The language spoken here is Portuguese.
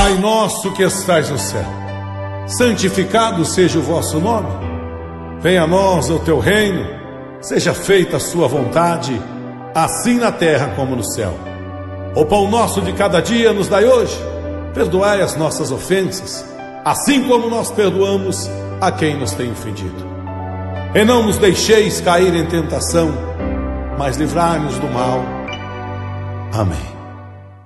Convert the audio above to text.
Pai nosso que estais no céu, santificado seja o vosso nome. Venha a nós o teu reino, seja feita a sua vontade, assim na terra como no céu. O pão nosso de cada dia nos dai hoje. Perdoai as nossas ofensas, assim como nós perdoamos a quem nos tem ofendido. E não nos deixeis cair em tentação, mas livrai-nos do mal. Amém.